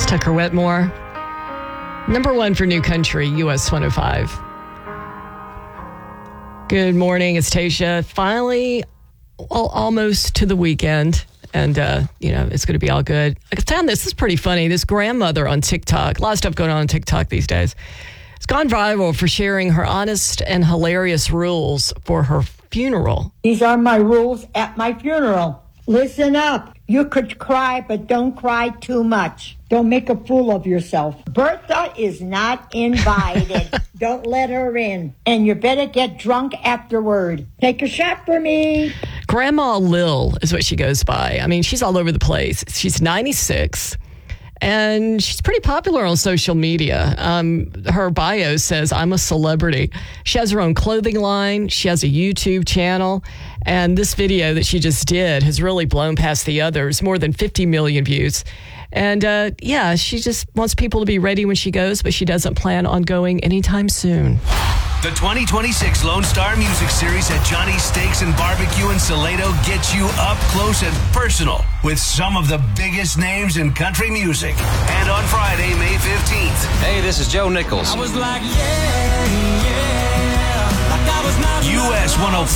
That's Tucker Wetmore. Number one for New Country, US 105. Good morning, it's Tasha. Finally, almost to the weekend. And, it's going to be all good. I found this is pretty funny. This grandmother on TikTok, a lot of stuff going on TikTok these days. It's gone viral for sharing her honest and hilarious rules for her funeral. These are my rules at my funeral. Listen up. You could cry, but don't cry too much. Don't make a fool of yourself. Bertha is not invited. Don't let her in. And you better get drunk afterward. Take a shot for me. Grandma Lil is what she goes by. I mean, she's all over the place. She's 96. And she's pretty popular on social media. Her bio says, I'm a celebrity. She has her own clothing line. She has a YouTube channel. And this video that she just did has really blown past the others, more than 50 million views. And she just wants people to be ready when she goes, but she doesn't plan on going anytime soon. The 2026 Lone Star Music Series at Johnny's Steaks and Barbecue in Salado gets you up close and personal with some of the biggest names in country music. And on Friday, May 15th. Hey, this is Joe Nichols. I was like, yeah, like I was not US 105.